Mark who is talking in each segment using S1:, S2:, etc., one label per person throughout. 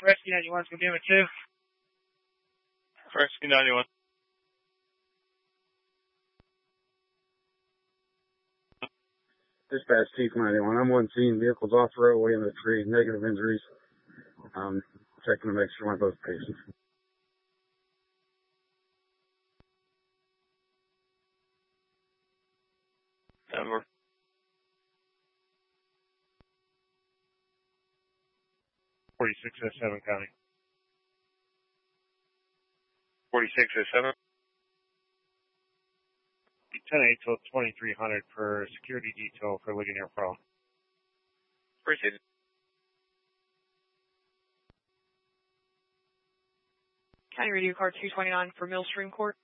S1: Rescue 91's going to give it to.
S2: Rescue 91.
S3: Dispatch Chief 91. I'm one seeing vehicles off the roadway in the tree, negative injuries. Checking to make sure one of those patients.
S2: Denver.
S1: .4607 County.
S2: 4607.
S1: 10-8 till 2300 for security detail for Ligonier Pro.
S2: Appreciate it.
S4: County Radio Car 229 for Millstream Court.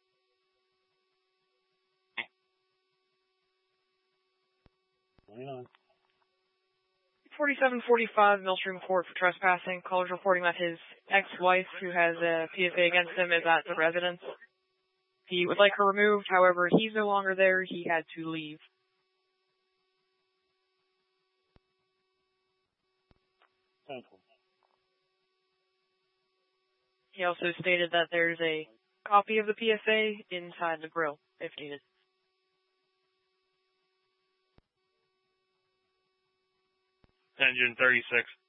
S4: 4745 Millstream Court for trespassing. Caller's reporting that his ex-wife, who has a PSA against him, is at the residence. He would like her removed, however, he's no longer there. He had to leave. He also stated that there's a copy of the PSA inside the grill, if needed.
S2: Engine 36.